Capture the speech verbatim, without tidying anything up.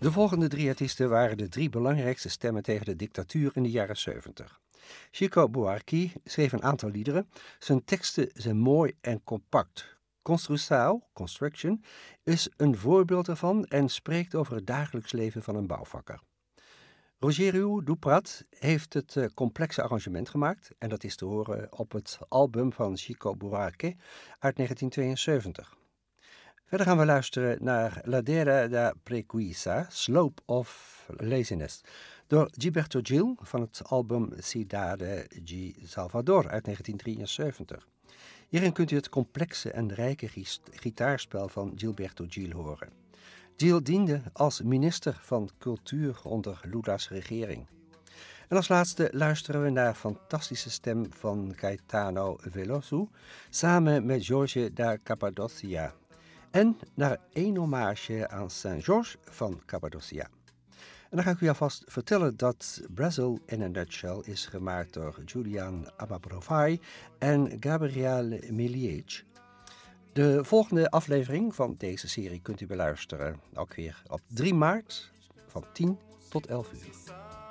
De volgende drie artiesten waren de drie belangrijkste stemmen tegen de dictatuur in de jaren zeventig. Chico Buarque schreef een aantal liederen. Zijn teksten zijn mooi en compact. Construção, Construction, is een voorbeeld ervan en spreekt over het dagelijks leven van een bouwvakker. Rogério Duprat heeft het uh, complexe arrangement gemaakt en dat is te horen op het album van Chico Buarque uit negentien tweeënzeventig. Verder gaan we luisteren naar Ladeira da Preguiça, Slope of Laziness, door Gilberto Gil van het album Cidade de Salvador uit negentien drieënzeventig. Hierin kunt u het complexe en rijke gitaarspel van Gilberto Gil horen. Gil diende als minister van Cultuur onder Lula's regering. En als laatste luisteren we naar fantastische stem van Caetano Veloso samen met Jorge da Cappadocia. En naar één hommage aan Saint-Georges van Cappadocia. En dan ga ik u alvast vertellen dat Brazil in a Nutshell is gemaakt door Julian Amabrovai en Gabriel Miliec. De volgende aflevering van deze serie kunt u beluisteren, ook weer op drie maart van tien tot elf uur.